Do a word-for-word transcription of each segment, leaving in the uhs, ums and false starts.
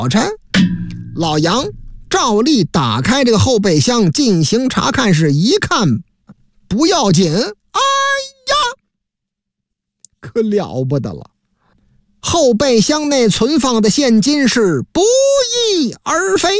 晨，老杨照例打开这个后备箱进行查看，是一看不要紧，哎呀，可了不得了！后备箱内存放的现金是不翼而飞。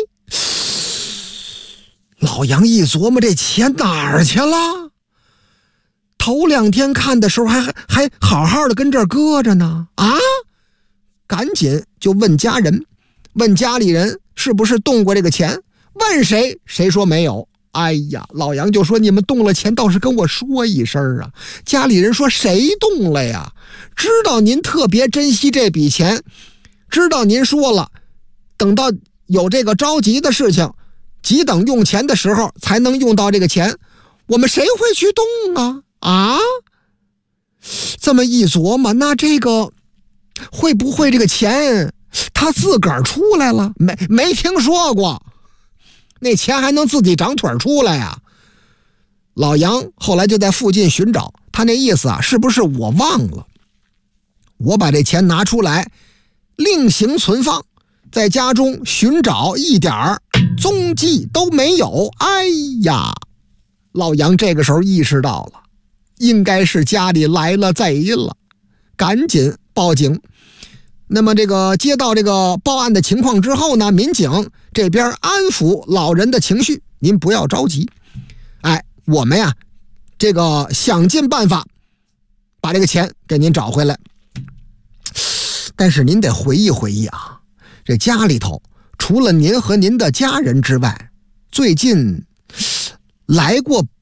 老杨一琢磨，这钱哪儿去了？头两天看的时候还还好好的跟这儿搁着呢啊！赶紧就问家人，问家里人是不是动过这个钱，问谁谁说没有。哎呀，老杨就说你们动了钱倒是跟我说一声啊。家里人说谁动了呀？知道您特别珍惜这笔钱，知道您说了等到有这个着急的事情急等用钱的时候才能用到这个钱，我们谁会去动啊？啊，这么一琢磨，那这个会不会这个钱他自个儿出来了？没没听说过，那钱还能自己长腿出来呀？老杨后来就在附近寻找，他那意思啊，是不是我忘了？我把这钱拿出来，另行存放，在家中寻找，一点儿踪迹都没有。哎呀，老杨这个时候意识到了，应该是家里来了贼了，赶紧报警。那么这个接到这个报案的情况之后呢，民警这边安抚老人的情绪，您不要着急，哎，我们呀这个想尽办法把这个钱给您找回来。但是您得回忆回忆啊，这家里头除了您和您的家人之外，最近来过